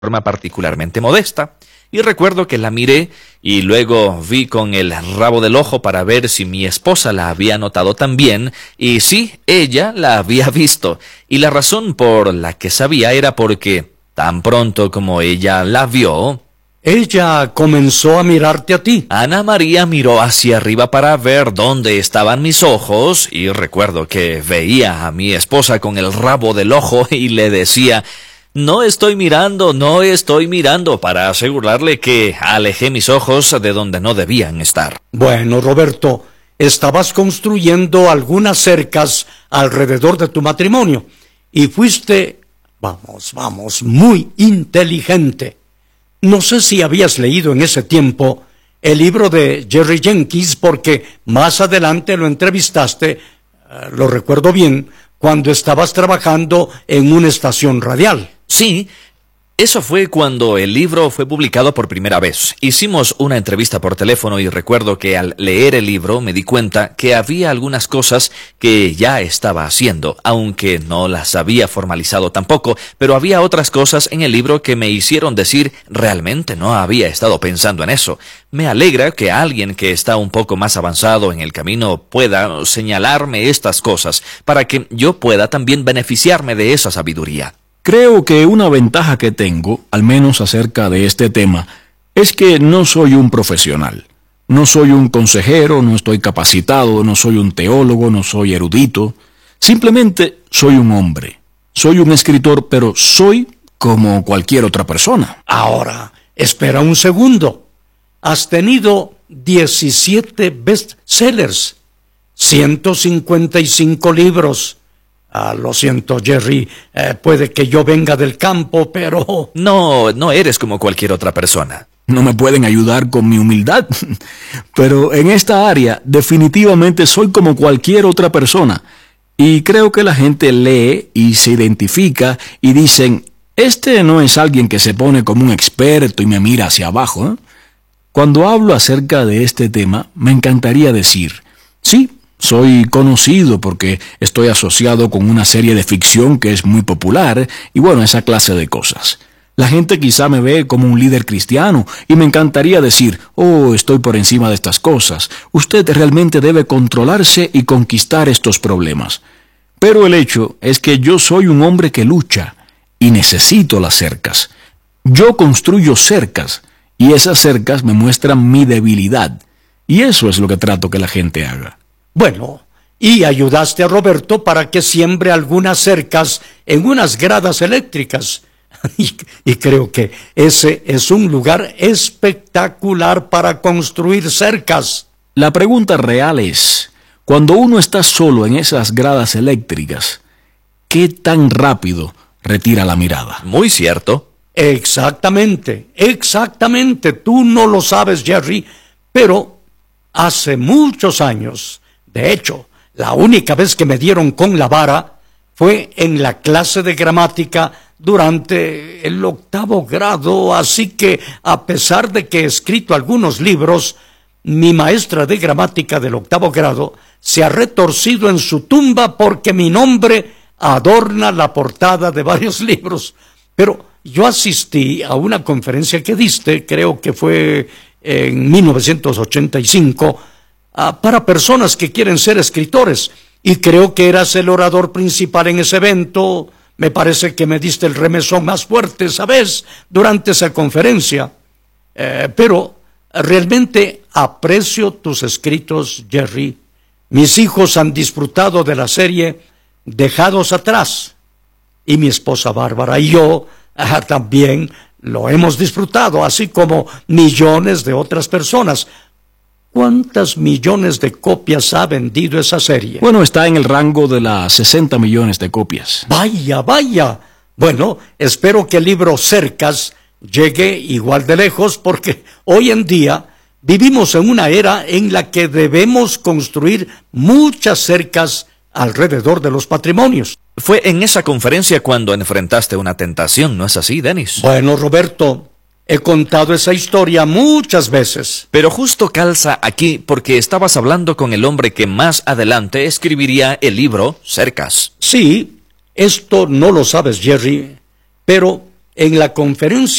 forma particularmente modesta. Y recuerdo que la miré y luego vi con el rabo del ojo para ver si mi esposa la había notado también, y sí, ella la había visto. Y la razón por la que sabía era porque, tan pronto como ella la vio, ella comenzó a mirarte a ti. Ana María miró hacia arriba para ver dónde estaban mis ojos, y recuerdo que veía a mi esposa con el rabo del ojo y le decía: no estoy mirando, para asegurarle que alejé mis ojos de donde no debían estar. Bueno, Roberto, estabas construyendo algunas cercas alrededor de tu matrimonio y fuiste, muy inteligente. No sé si habías leído en ese tiempo el libro de Jerry Jenkins, porque más adelante lo entrevistaste, lo recuerdo bien, cuando estabas trabajando en una estación radial. Sí, eso fue cuando el libro fue publicado por primera vez. Hicimos una entrevista por teléfono y recuerdo que al leer el libro me di cuenta que había algunas cosas que ya estaba haciendo, aunque no las había formalizado tampoco, pero había otras cosas en el libro que me hicieron decir: realmente no había estado pensando en eso. Me alegra que alguien que está un poco más avanzado en el camino pueda señalarme estas cosas, para que yo pueda también beneficiarme de esa sabiduría. Creo que una ventaja que tengo, al menos acerca de este tema, es que no soy un profesional. No soy un consejero, no estoy capacitado, no soy un teólogo, no soy erudito. Simplemente soy un hombre. Soy un escritor, pero soy como cualquier otra persona. Ahora, espera un segundo. Has tenido 17 bestsellers, 155 libros. Lo siento, Jerry, puede que yo venga del campo, pero... No eres como cualquier otra persona. No me pueden ayudar con mi humildad, pero en esta área definitivamente soy como cualquier otra persona. Y creo que la gente lee y se identifica y dicen: este no es alguien que se pone como un experto y me mira hacia abajo, ¿eh? Cuando hablo acerca de este tema, me encantaría decir: sí, soy conocido porque estoy asociado con una serie de ficción que es muy popular y bueno, esa clase de cosas. La gente quizá me ve como un líder cristiano y me encantaría decir: oh, estoy por encima de estas cosas. Usted realmente debe controlarse y conquistar estos problemas. Pero el hecho es que yo soy un hombre que lucha y necesito las cercas. Yo construyo cercas y esas cercas me muestran mi debilidad. Y eso es lo que trato que la gente haga. Bueno, y ayudaste a Roberto para que siembre algunas cercas en unas gradas eléctricas. Y creo que ese es un lugar espectacular para construir cercas. La pregunta real es: cuando uno está solo en esas gradas eléctricas, ¿qué tan rápido retira la mirada? Muy cierto. Exactamente. Tú no lo sabes, Jerry, pero hace muchos años... De hecho, la única vez que me dieron con la vara fue en la clase de gramática durante el 8º grado, así que a pesar de que he escrito algunos libros, mi maestra de gramática del 8º grado se ha retorcido en su tumba porque mi nombre adorna la portada de varios libros. Pero yo asistí a una conferencia que diste, creo que fue en 1985, para personas que quieren ser escritores, y creo que eras el orador principal en ese evento. Me parece que me diste el remesón más fuerte, ¿sabes?, durante esa conferencia. Pero realmente aprecio tus escritos, Jerry. Mis hijos han disfrutado de la serie Dejados Atrás, y mi esposa Bárbara y yo también lo hemos disfrutado, así como millones de otras personas. ¿Cuántas millones de copias ha vendido esa serie? Bueno, está en el rango de las 60 millones de copias. ¡Vaya! Bueno, espero que el libro Cercas llegue igual de lejos, porque hoy en día vivimos en una era en la que debemos construir muchas cercas alrededor de los matrimonios. Fue en esa conferencia cuando enfrentaste una tentación, ¿no es así, Dennis? Bueno, Roberto, he contado esa historia muchas veces. Pero justo calza aquí porque estabas hablando con el hombre que más adelante escribiría el libro Cercas. Sí, esto no lo sabes, Jerry, pero en la conferencia